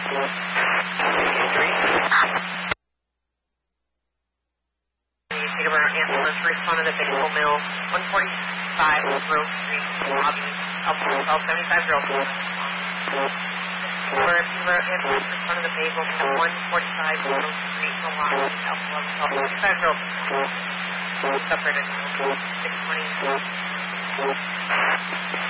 Ambulance responded to Big Mill, 145 Grove Street, lobby, Alpha 1275 Grove. Ambulance responded to Bagel, 145 Grove Street, Milwaukee, Alpha 1275 Grove. Separated, 620.